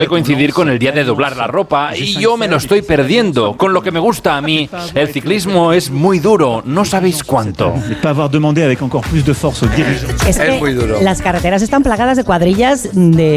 de coincidir con el día de doblar la ropa y yo me lo estoy perdiendo. Con lo que me gusta a mí, el ciclismo es muy duro, no sabéis cuánto. Es que muy duro. Las carreteras están plagadas de cuadrillas de